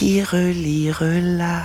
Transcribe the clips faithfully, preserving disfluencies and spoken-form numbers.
qui relire là.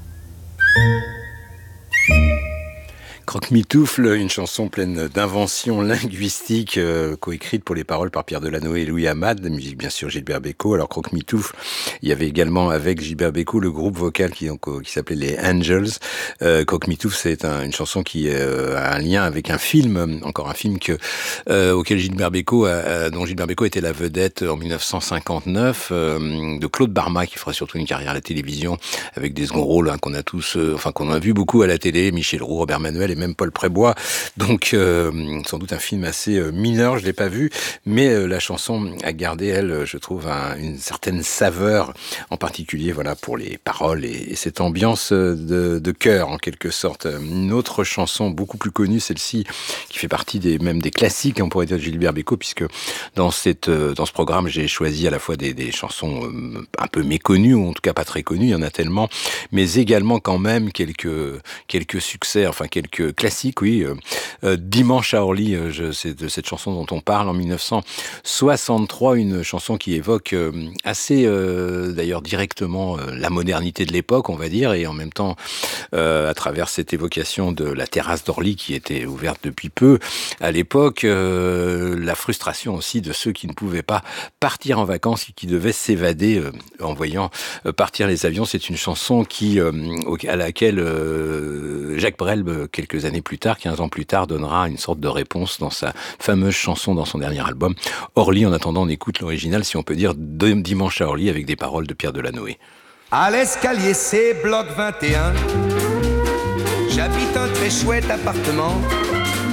Croque-mitoufle, une chanson pleine d'inventions linguistiques, euh, coécrite pour les paroles par Pierre Delanoë et Louis Amade, de musique bien sûr Gilbert Bécaud. Alors Croque-mitoufle, il y avait également avec Gilbert Bécaud le groupe vocal qui, donc, qui s'appelait les Angels. Euh, Croque-mitoufle, c'est un, une chanson qui euh, a un lien avec un film, encore un film que euh, auquel Gilbert Bécaud, a, dont Gilbert Bécaud était la vedette en dix-neuf cent cinquante-neuf, euh, de Claude Barma, qui fera surtout une carrière à la télévision avec des seconds rôles hein, qu'on a tous, euh, enfin qu'on a vu beaucoup à la télé, Michel Roux, Robert Manuel et même Paul Prébois, donc euh, sans doute un film assez euh, mineur, je l'ai pas vu, mais euh, la chanson a gardé, elle, je trouve, un, une certaine saveur, en particulier voilà pour les paroles et, et cette ambiance de, de chœur en quelque sorte. Une autre chanson beaucoup plus connue, celle-ci, qui fait partie des même des classiques, on pourrait dire, de Gilbert Bécaud, puisque dans cette dans ce programme, j'ai choisi à la fois des, des chansons euh, un peu méconnues, ou en tout cas pas très connues, il y en a tellement, mais également quand même quelques quelques succès, enfin quelques classiques, oui. Euh, euh, Dimanche à Orly, euh, je, c'est de cette chanson dont on parle en dix-neuf cent soixante-trois, une chanson qui évoque euh, assez, euh, d'ailleurs directement, euh, la modernité de l'époque, on va dire, et en même temps, euh, à travers cette évocation de la terrasse d'Orly qui était ouverte depuis peu à l'époque, euh, la frustration aussi de ceux qui ne pouvaient pas partir en vacances et qui devaient s'évader euh, en voyant euh, partir les avions. C'est une chanson qui, euh, à laquelle euh, Jacques Brel, quelques années plus tard, quinze ans plus tard, donnera une sorte de réponse dans sa fameuse chanson dans son dernier album, Orly. En attendant, on écoute l'original, si on peut dire, de Dimanche à Orly, avec des paroles de Pierre Delanoë. À l'escalier C, bloc vingt et un, j'habite un très chouette appartement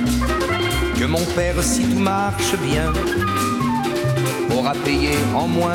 que mon père, si tout marche bien, aura payé en moins